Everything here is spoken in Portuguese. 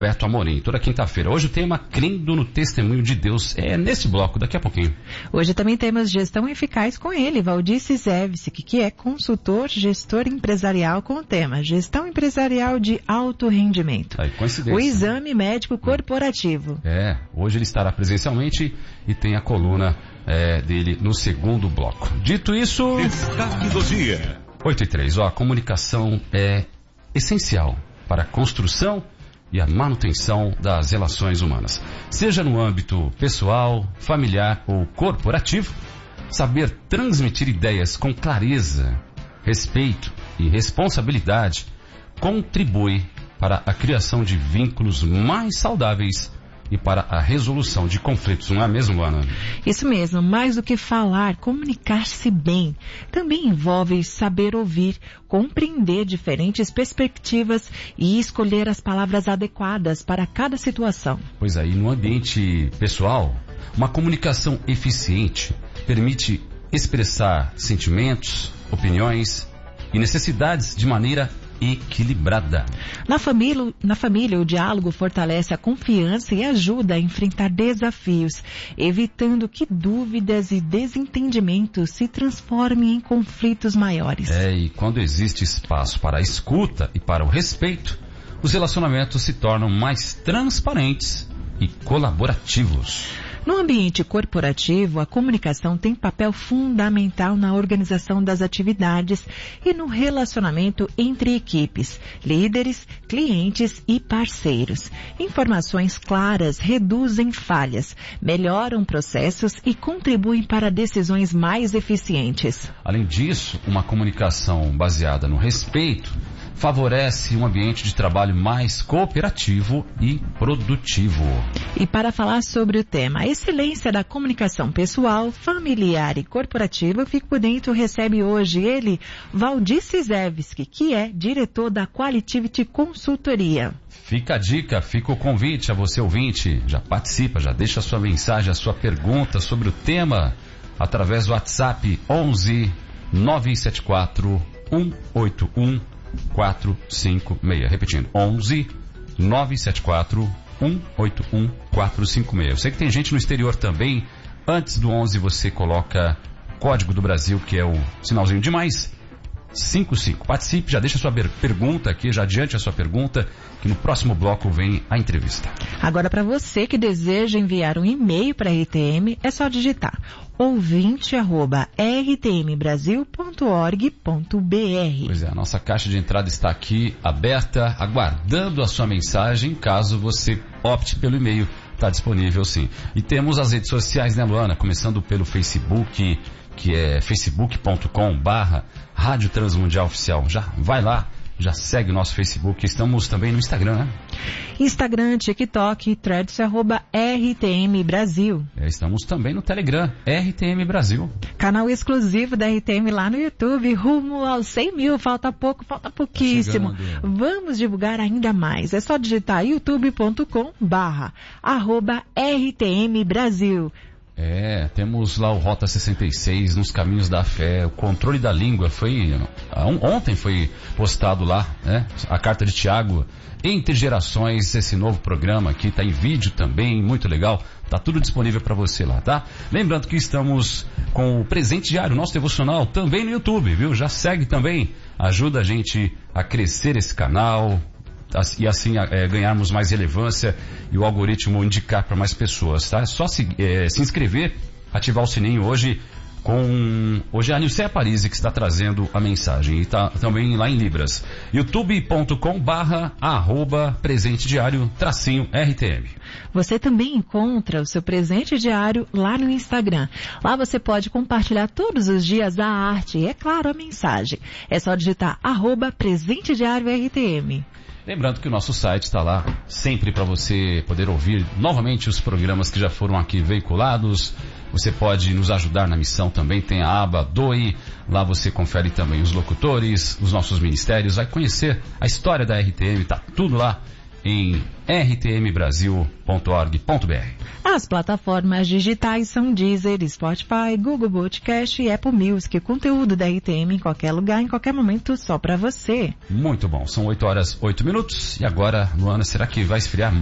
Beto Amorim, toda quinta-feira. Hoje o tema crendo no testemunho de Deus é nesse bloco, daqui a pouquinho. Hoje também temos gestão eficaz com ele, Valdir Cizevski, que é consultor, gestor empresarial com o tema gestão empresarial de alto rendimento. Aí, coincidência. O exame médico corporativo. Hoje ele estará presencialmente e tem a coluna dele no segundo bloco. Dito isso... Destaque do dia. 8:03, a comunicação é essencial para a construção e a manutenção das relações humanas. Seja no âmbito pessoal, familiar ou corporativo, saber transmitir ideias com clareza, respeito e responsabilidade contribui para a criação de vínculos mais saudáveis e para a resolução de conflitos, não é mesmo, Ana? Isso mesmo, mais do que falar, comunicar-se bem. Também envolve saber ouvir, compreender diferentes perspectivas e escolher as palavras adequadas para cada situação. Pois aí, no ambiente pessoal, uma comunicação eficiente permite expressar sentimentos, opiniões e necessidades de maneira equilibrada. Na família, o diálogo fortalece a confiança e ajuda a enfrentar desafios, evitando que dúvidas e desentendimentos se transformem em conflitos maiores. E quando existe espaço para a escuta e para o respeito, os relacionamentos se tornam mais transparentes e colaborativos. No ambiente corporativo, a comunicação tem papel fundamental na organização das atividades e no relacionamento entre equipes, líderes, clientes e parceiros. Informações claras reduzem falhas, melhoram processos e contribuem para decisões mais eficientes. Além disso, uma comunicação baseada no respeito favorece um ambiente de trabalho mais cooperativo e produtivo. E para falar sobre o tema, a excelência da comunicação pessoal, familiar e corporativa, Fique por Dentro recebe hoje ele, Valdir Cizevski, que é diretor da Qualitivity Consultoria. Fica a dica, fica o convite a você ouvinte, já participa, já deixa a sua mensagem, a sua pergunta sobre o tema através do WhatsApp 11 974 181 456. Repetindo, 11 974 181 456. Eu sei que tem gente no exterior também. Antes do 11 você coloca código do Brasil, que é o sinalzinho de mais 55. Participe, já deixa a sua pergunta aqui, já adiante a sua pergunta, que no próximo bloco vem a entrevista. Agora, para você que deseja enviar um e-mail para a RTM, é só digitar ouvinte@rtmbrasil.org.br. Pois é, a nossa caixa de entrada está aqui aberta, aguardando a sua mensagem, caso você opte pelo e-mail. Está disponível sim. E temos as redes sociais, né, Luana? Começando pelo Facebook, que é facebook.com/Rádio Transmundial Oficial. Já vai lá, já segue o nosso Facebook. Estamos também no Instagram, né? Instagram, TikTok, Threads, @RTM Brasil. Estamos também no Telegram, RTM Brasil. Canal exclusivo da RTM lá no YouTube, rumo aos 100 mil, falta pouco, falta pouquíssimo. Vamos divulgar ainda mais. É só digitar youtube.com/RTM Brasil. Temos lá o Rota 66 nos caminhos da fé, o controle da língua ontem foi postado lá, né? A carta de Tiago, Entre Gerações, esse novo programa aqui, tá em vídeo também, muito legal, tá tudo disponível para você lá, tá? Lembrando que estamos com o Presente Diário, nosso devocional, também no YouTube, viu? Já segue também, ajuda a gente a crescer esse canal, e assim ganharmos mais relevância e o algoritmo indicar para mais pessoas, tá? É só se inscrever, ativar o sininho hoje é a Nilceia Parisi que está trazendo a mensagem e está também lá em Libras. youtube.com/Presente Diário _RTM. Você também encontra o seu Presente Diário lá no Instagram. Lá você pode compartilhar todos os dias a arte e, é claro, a mensagem. É só digitar @Presente Diário RTM. Lembrando que o nosso site está lá sempre para você poder ouvir novamente os programas que já foram aqui veiculados. Você pode nos ajudar na missão também, tem a aba Doe, lá você confere também os locutores, os nossos ministérios, vai conhecer a história da RTM, tá tudo lá em rtmbrasil.org.br. As plataformas digitais são Deezer, Spotify, Google Podcast e Apple Music. Conteúdo da RTM em qualquer lugar, em qualquer momento, só para você. Muito bom. São 8 horas, 8 minutos. E agora, Luana, será que vai esfriar